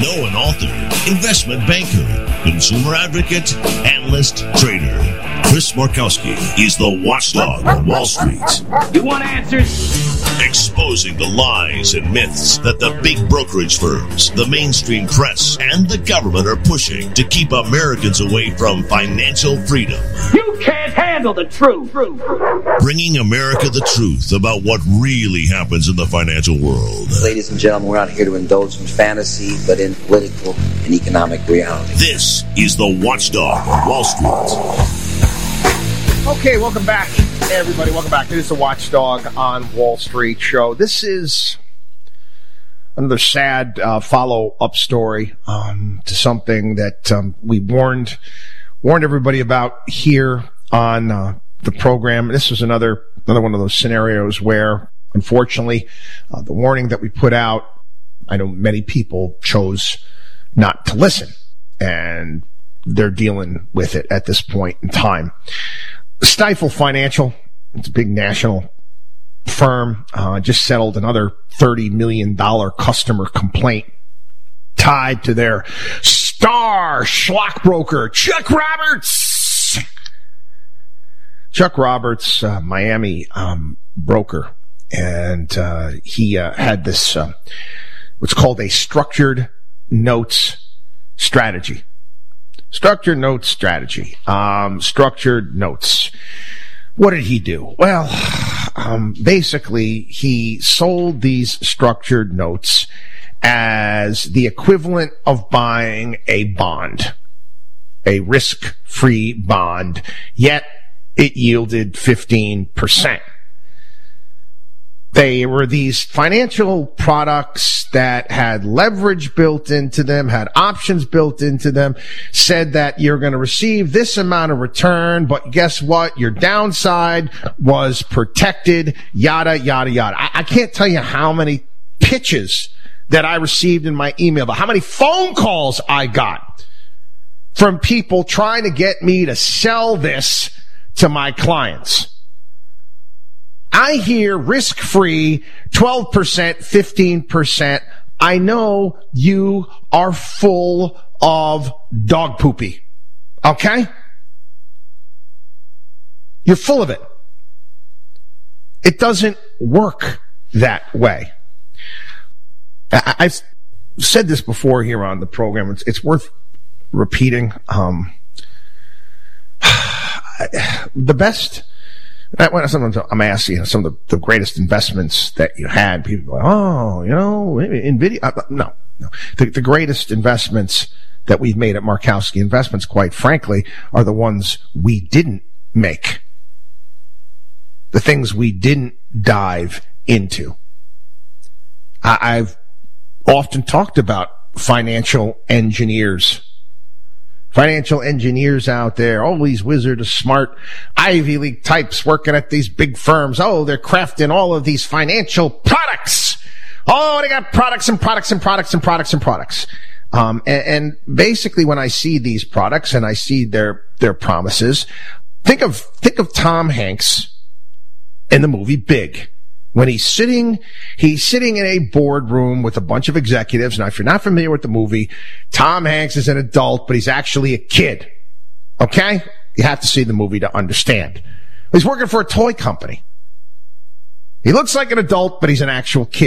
Know-and author, investment banker, consumer advocate, analyst, trader. Chris Markowski is the watchdog on Wall Street. You want answers? Exposing the lies and myths that the big brokerage firms, the mainstream press, and the government are pushing to keep Americans away from financial freedom. You can't handle the truth. Bringing America the truth about what really happens in the financial world. Ladies and gentlemen, we're not here to indulge in fantasy, but in political and economic reality. This is the Watchdog on Wall Street. Okay, welcome back, everybody. Welcome back. It is the Watchdog on Wall Street show. This is another sad follow-up story to something that we warned everybody about here on the program. This was another one of those scenarios where, unfortunately, the warning that we put out, I know many people chose not to listen, and they're dealing with it at this point in time. Stifel Financial, it's a big national firm, just settled another $30 million customer complaint tied to their star stockbroker, Chuck Roberts. Chuck Roberts, Miami broker, and he had this what's called a structured notes strategy. Structured notes strategy. Structured notes. What did he do? Well, basically, he sold these structured notes as the equivalent of buying a bond, a risk-free bond, yet it yielded 15%. They were these financial products that had leverage built into them, had options built into them, said that you're going to receive this amount of return, but guess what? Your downside was protected, yada, yada, yada. I can't tell you how many pitches that I received in my email, but how many phone calls I got from people trying to get me to sell this to my clients. I hear risk-free, 12%, 15%. I know you are full of dog poopy. Okay? You're full of it. It doesn't work that way. I've said this before here on the program. It's worth repeating. The best... When sometimes I'm asked, some of the greatest investments that you had, people go, maybe NVIDIA. No. The greatest investments that we've made at Markowski Investments, quite frankly, are the ones we didn't make. The things we didn't dive into. I've often talked about financial engineers. Financial engineers out there, all these wizards, smart Ivy League types working at these big firms. Oh, they're crafting all of these financial products. Oh, they got products and products and products and products and products. And basically when I see these products and I see their promises, think of Tom Hanks in the movie Big. When he's sitting in a boardroom with a bunch of executives. Now, if you're not familiar with the movie, Tom Hanks is an adult, but he's actually a kid. Okay? You have to see the movie to understand. He's working for a toy company. He looks like an adult, but he's an actual kid.